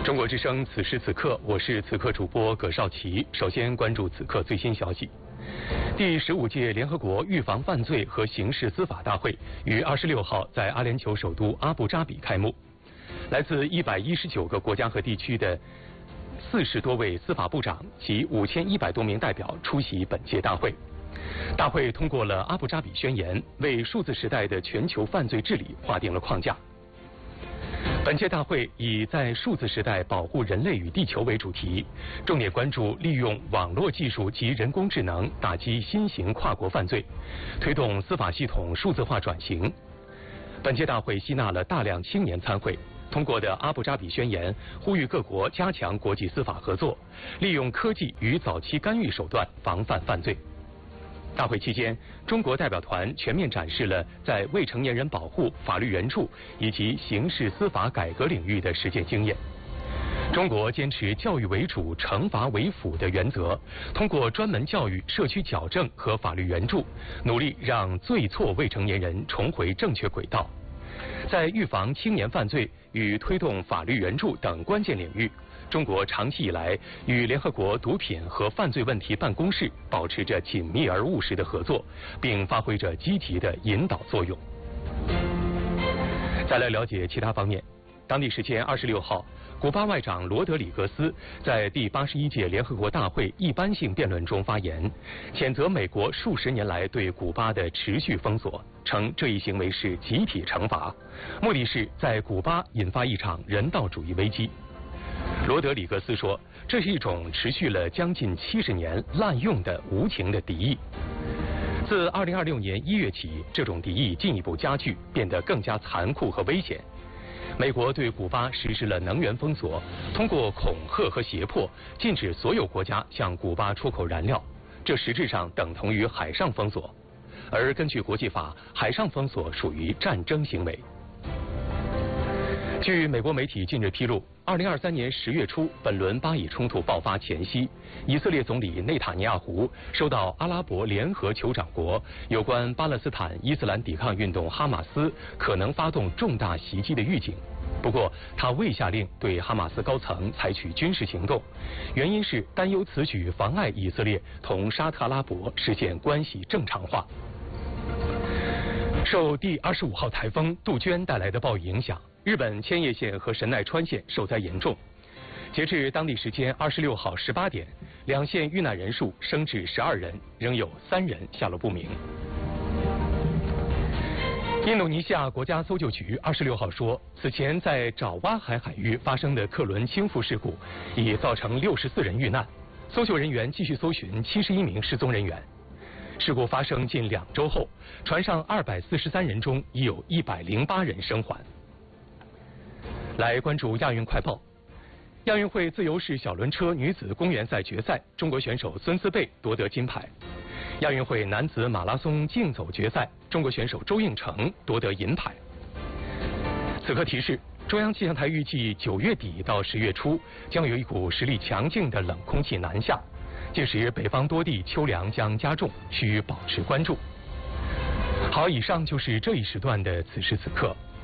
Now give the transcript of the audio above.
中国之声，此时此刻，我是此刻主播葛绍奇。首先关注此刻最新消息。第15届联合国预防犯罪和刑事司法大会于26号在阿联酋首都阿布扎比开幕。来自119个国家和地区的40多位司法部长及5100多名代表出席本届大会。大会通过了阿布扎比宣言，为数字时代的全球犯罪治理划定了框架。本届大会以在数字时代保护人类与地球为主题，重点关注利用网络技术及人工智能打击新型跨国犯罪，推动司法系统数字化转型。本届大会吸纳了大量青年参会，通过的阿布扎比宣言呼吁各国加强国际司法合作，利用科技与早期干预手段防范犯罪。大会期间，中国代表团全面展示了在未成年人保护、法律援助以及刑事司法改革领域的实践经验。中国坚持教育为主、惩罚为辅的原则，通过专门教育、社区矫正和法律援助，努力让罪错未成年人重回正确轨道。在预防青年犯罪与推动法律援助等关键领域，中国长期以来与联合国毒品和犯罪问题办公室保持着紧密而务实的合作，并发挥着积极的引导作用。再来了解其他方面。当地时间26号，古巴外长罗德里格斯在第81届联合国大会一般性辩论中发言，谴责美国数十年来对古巴的持续封锁，称这一行为是集体惩罚，目的是在古巴引发一场人道主义危机。罗德里格斯说，这是一种持续了将近70年滥用的无情的敌意。自2026年1月起，这种敌意进一步加剧，变得更加残酷和危险。美国对古巴实施了能源封锁，通过恐吓和胁迫，禁止所有国家向古巴出口燃料，这实质上等同于海上封锁。而根据国际法，海上封锁属于战争行为。据美国媒体近日披露，2023年10月初，本轮巴以冲突爆发前夕，以色列总理内塔尼亚胡收到阿拉伯联合酋长国有关巴勒斯坦伊斯兰抵抗运动哈马斯可能发动重大袭击的预警。不过，他未下令对哈马斯高层采取军事行动，原因是担忧此举妨碍以色列同沙特阿拉伯实现关系正常化。受第25号台风杜鹃带来的暴雨影响，日本千叶县和神奈川县受灾严重。截至当地时间26号18点，两县遇难人数升至12人，仍有3人下落不明。印度尼西亚国家搜救局26号说，此前在爪哇海海域发生的客轮倾覆事故已造成64人遇难，搜救人员继续搜寻71名失踪人员。事故发生近2周后，船上243人中已有108人生还。来关注亚运快报。亚运会自由式小轮车女子公园赛决赛，中国选手孙思贝夺得金牌。亚运会男子马拉松竞走决赛，中国选手周应成夺得银牌。此刻提示，中央气象台预计9月底到10月初将有一股实力强劲的冷空气南下，届时北方多地秋凉将加重，需保持关注。好，以上就是这一时段的此时此刻。